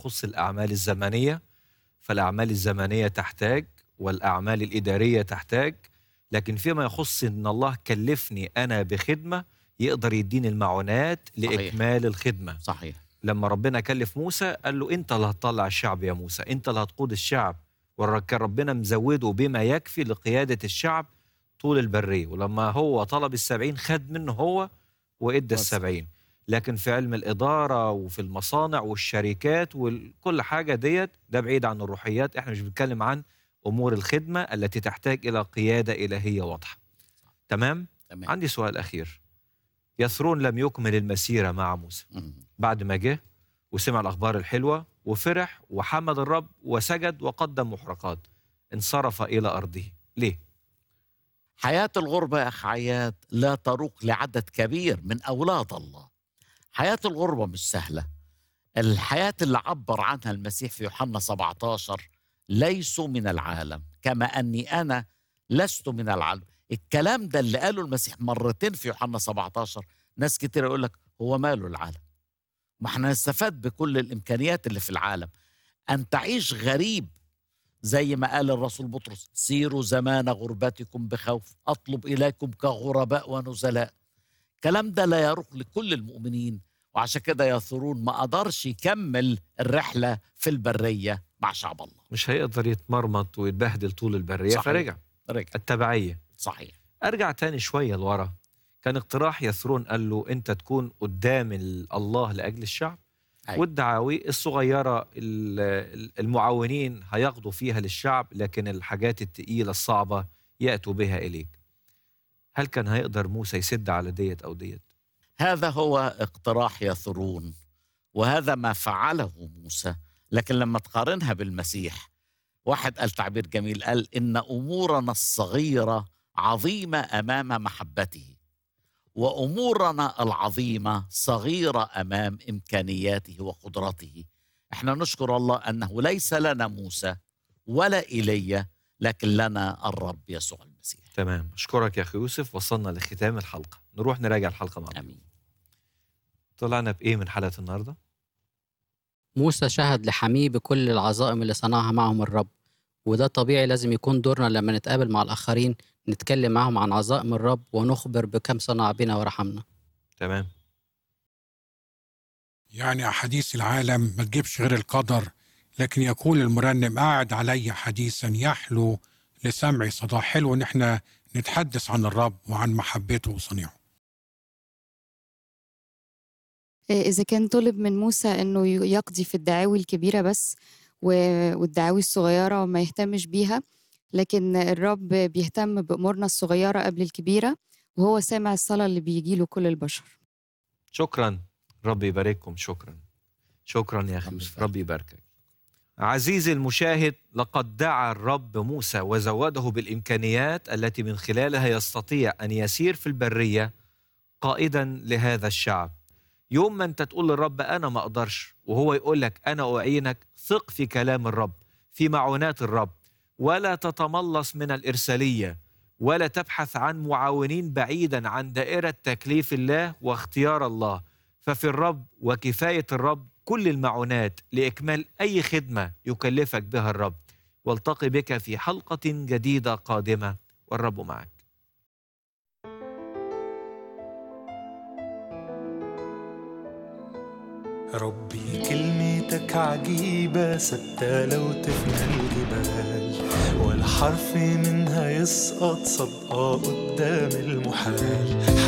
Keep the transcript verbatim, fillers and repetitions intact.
يخص الأعمال الزمنية فالأعمال الزمنية تحتاج، والأعمال الإدارية تحتاج، لكن فيما يخص إن الله كلفني أنا بخدمة يقدر يديني المعونات صحيح. لإكمال الخدمة. صحيح. لما ربنا كلف موسى قال له أنت اللي هتطلع الشعب يا موسى، أنت اللي هتقود الشعب، وكان ربنا مزوده بما يكفي لقيادة الشعب طول البرية. ولما هو طلب السبعين خد منه هو وإدى السبعين. لكن في علم الإدارة وفي المصانع والشركات وكل حاجة ديت ده بعيد عن الروحيات. احنا مش بنتكلم عن أمور الخدمة التي تحتاج إلى قيادة إلهية واضحة. تمام؟ تمام. عندي سؤال أخير. يثرون لم يكمل المسيرة مع موسى مم. بعد ما جه وسمع الأخبار الحلوة وفرح وحمد الرب وسجد وقدم محرقات، انصرف إلى أرضه. ليه؟ حياة الغربة يا أخ عياد لا تروق لعدد كبير من أولاد الله. حياة الغربة مش سهلة. الحياة اللي عبر عنها المسيح في يوحنا سبعة عشر ليسوا من العالم كما أني أنا لست من العالم. الكلام ده اللي قاله المسيح مرتين في يوحنا سبعة عشر. ناس كتير يقول لك هو ماله العالم؟ ما احنا نستفاد بكل الإمكانيات اللي في العالم. أن تعيش غريب زي ما قال الرسول بطرس سيروا زمان غربتكم بخوف أطلب إليكم كغرباء ونزلاء. الكلام ده لا يروق لكل المؤمنين، وعشان كده يثرون ما قدرش يكمل الرحلة في البرية مع شعب الله. مش هيقدر يتمرمط ويتبهدل طول البرية. صحيح. فرجع. رجع. التبعية. صحيح. أرجع تاني شوية لورا. كان اقتراح يثرون قال له أنت تكون قدام الله لأجل الشعب. أيوة. والدعاوي الصغيرة المعاونين هيقضوا فيها للشعب، لكن الحاجات التقيلة الصعبة يأتوا بها إليك. هل كان هيقدر موسى يسد على ديت أو ديت؟ هذا هو اقتراح يثرون، وهذا ما فعله موسى. لكن لما تقارنها بالمسيح، واحد قال تعبير جميل، قال إن أمورنا الصغيرة عظيمة أمام محبته، وأمورنا العظيمة صغيرة أمام إمكانياته وقدرته. احنا نشكر الله أنه ليس لنا موسى ولا إيليا، لكن لنا الرب يسوع المسيح. تمام. أشكرك يا أخي يوسف. وصلنا لختام الحلقة، نروح نراجع الحلقة مع بعض. أمين. طلعنا بإيه من حلقة النهاردة؟ موسى شهد لحميه بكل العظائم اللي صنعها معهم الرب، وده طبيعي لازم يكون دورنا لما نتقابل مع الآخرين، نتكلم معهم عن عظائم الرب ونخبر بكم صنع بنا ورحمنا. تمام. يعني أحاديث العالم ما تجيبش غير القدر، لكن يقول المرنم قاعد علي حديثا يحلو لسمعي صدى. حلو إن احنا نتحدث عن الرب وعن محبته وصنيعه. إذا كان طلب من موسى إنه يقضي في الدعاوي الكبيرة بس والدعاوي الصغيرة وما يهتمش بيها، لكن الرب بيهتم بأمورنا الصغيرة قبل الكبيرة، وهو سامع الصلاة اللي بيجيله كل البشر. شكرا. ربي يبارككم. شكرا. شكرا يا أخي يوسف. ربي يباركك. عزيزي المشاهد، لقد دعا الرب موسى وزوده بالإمكانيات التي من خلالها يستطيع أن يسير في البرية قائدا لهذا الشعب. يوم ما أنت تقول للرب أنا ما أقدرش وهو يقول لك أنا أعينك، ثق في كلام الرب، في معونات الرب، ولا تتملص من الإرسالية، ولا تبحث عن معاونين بعيدا عن دائرة تكليف الله واختيار الله. ففي الرب وكفاية الرب كل المعونات لإكمال أي خدمة يكلفك بها الرب. والتقي بك في حلقة جديدة قادمة، والرب معك. ربي كلمتك عجيبة ثابتة لو تفنى الجبال، ولا حرف منها يسقط صدقة قدام المحال.